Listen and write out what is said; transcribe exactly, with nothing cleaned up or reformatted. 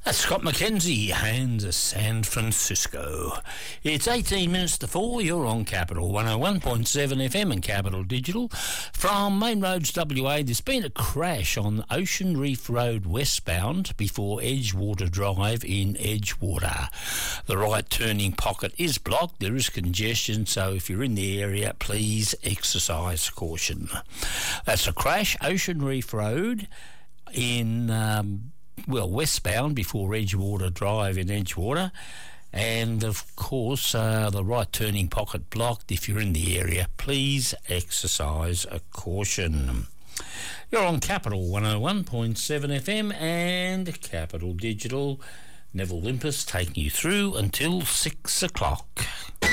That's Scott McKenzie and San Francisco. It's eighteen minutes to four. You're on Capital one oh one point seven F M and Capital Digital. From Main Roads W A, there's been a crash on Ocean Reef Road westbound before Edgewater Drive in Edgewater. The right turning pocket is blocked. There is congestion, so if you're in the area, please exercise caution. That's a crash, Ocean Reef Road in... Um, well, westbound before Edgewater Drive in Edgewater, and of course uh, the right turning pocket blocked. If you're in the area, please exercise a caution. You're on Capital one oh one point seven F M and Capital Digital. Neville Limpus taking you through until six o'clock.